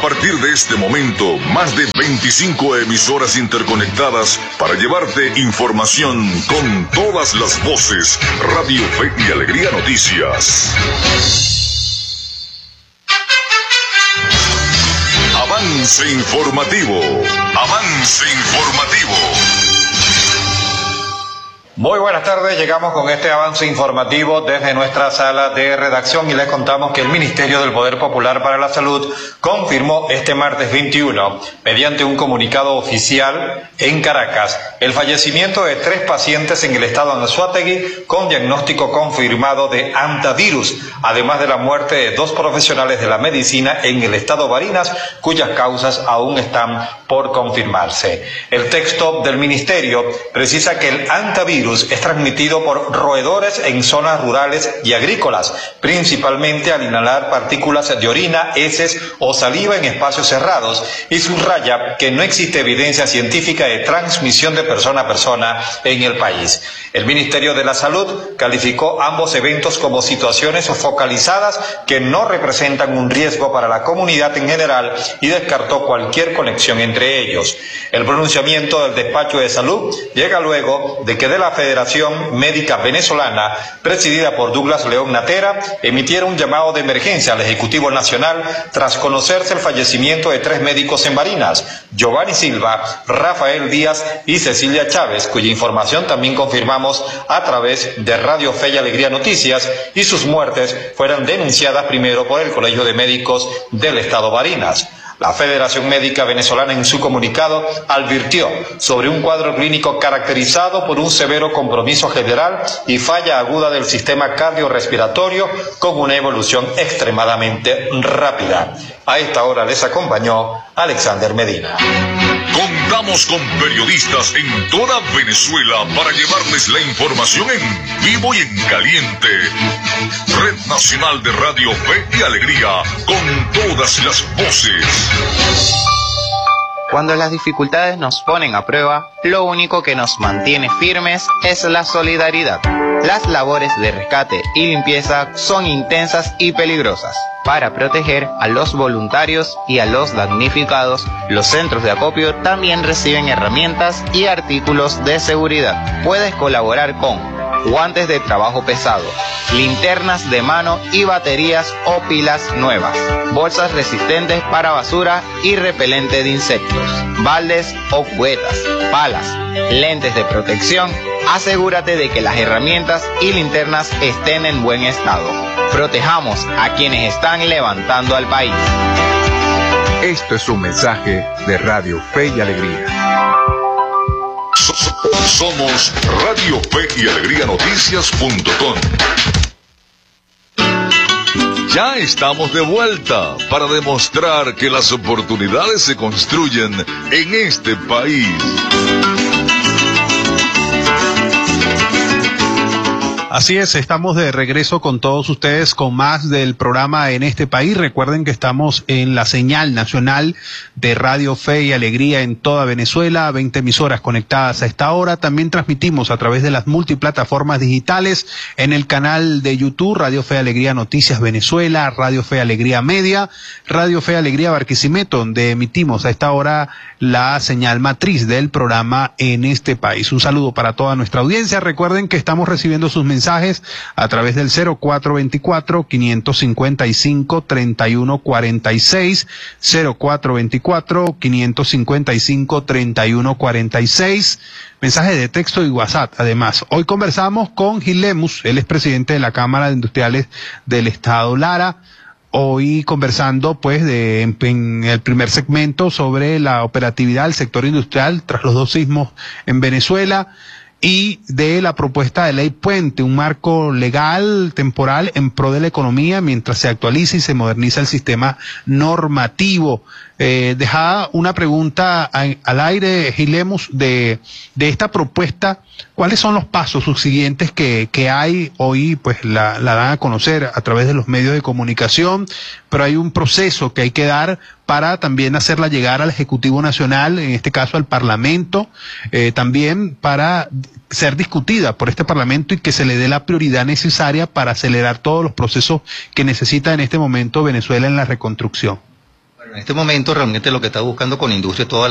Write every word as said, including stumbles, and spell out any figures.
partir de este momento, más de veinticinco emisoras interconectadas para llevarte información con todas las voces. Radio Fe y Alegría Noticias. Avance informativo. Avance informativo. Muy buenas tardes, llegamos con este avance informativo desde nuestra sala de redacción y les contamos que el Ministerio del Poder Popular para la Salud confirmó este martes veintiuno, mediante un comunicado oficial en Caracas, el fallecimiento de tres pacientes en el estado Anzoátegui con diagnóstico confirmado de hantavirus, además de la muerte de dos profesionales de la medicina en el estado Barinas, cuyas causas aún están por confirmarse. El texto del Ministerio precisa que el hantavirus es transmitido por roedores en zonas rurales y agrícolas, principalmente al inhalar partículas de orina, heces o saliva en espacios cerrados, y subraya que no existe evidencia científica de transmisión de persona a persona en el país. El Ministerio de la Salud calificó ambos eventos como situaciones focalizadas que no representan un riesgo para la comunidad en general y descartó cualquier conexión entre ellos. El pronunciamiento del despacho de salud llega luego de que de la Federación Médica Venezolana, presidida por Douglas León Natera, emitiera un llamado de emergencia al Ejecutivo Nacional tras conocerse el fallecimiento de tres médicos en Barinas, Giovanni Silva, Rafael Díaz y Cecilia Chávez, cuya información también confirmamos a través de Radio Fe y Alegría Noticias, y sus muertes fueron denunciadas primero por el Colegio de Médicos del Estado Barinas. La Federación Médica Venezolana en su comunicado advirtió sobre un cuadro clínico caracterizado por un severo compromiso general y falla aguda del sistema cardiorrespiratorio con una evolución extremadamente rápida. A esta hora les acompañó Alexander Medina. Contamos con periodistas en toda Venezuela para llevarles la información en vivo y en caliente. Red Nacional de Radio Fe y Alegría, con todas las voces. Cuando las dificultades nos ponen a prueba, lo único que nos mantiene firmes es la solidaridad. Las labores de rescate y limpieza son intensas y peligrosas. Para proteger a los voluntarios y a los damnificados, los centros de acopio también reciben herramientas y artículos de seguridad. Puedes colaborar con guantes de trabajo pesado, linternas de mano y baterías o pilas nuevas, bolsas resistentes para basura y repelente de insectos, baldes o cubetas, palas, lentes de protección. Asegúrate de que las herramientas y linternas estén en buen estado. Protejamos a quienes están levantando al país. Esto es un mensaje de Radio Fe y Alegría. Somos Radio Fe y Alegría Noticias punto com. Ya estamos de vuelta para demostrar que las oportunidades se construyen en este país. Así es, estamos de regreso con todos ustedes con más del programa En este país. Recuerden que estamos en la señal nacional de Radio Fe y Alegría en toda Venezuela, veinte emisoras conectadas a esta hora. También transmitimos a través de las multiplataformas digitales en el canal de YouTube, Radio Fe y Alegría Noticias Venezuela, Radio Fe y Alegría Media, Radio Fe y Alegría Barquisimeto, donde emitimos a esta hora la señal matriz del programa En este país. Un saludo para toda nuestra audiencia. Recuerden que estamos recibiendo sus mensajes a través del cero cuatro veinticuatro, quinientos cincuenta y cinco, treinta y uno cuarenta y seis, cero cuatro veinticuatro, quinientos cincuenta y cinco, treinta y uno cuarenta y seis, mensaje de texto y WhatsApp. Además, hoy conversamos con Gil Lemus, él es presidente de la Cámara de Industriales del Estado Lara. Hoy conversando pues de, en, en el primer segmento sobre la operatividad del sector industrial tras los dos sismos en Venezuela, y de la propuesta de ley Puente, un marco legal temporal en pro de la economía mientras se actualiza y se moderniza el sistema normativo. Eh, dejaba una pregunta a, al aire, Gil Lemus, de, de esta propuesta. ¿Cuáles son los pasos subsiguientes que, que hay hoy? Pues la, la dan a conocer a través de los medios de comunicación, pero hay un proceso que hay que dar para también hacerla llegar al Ejecutivo Nacional, en este caso al Parlamento, eh, también para ser discutida por este Parlamento y que se le dé la prioridad necesaria para acelerar todos los procesos que necesita en este momento Venezuela en la reconstrucción. En este momento realmente lo que está buscando con la industria toda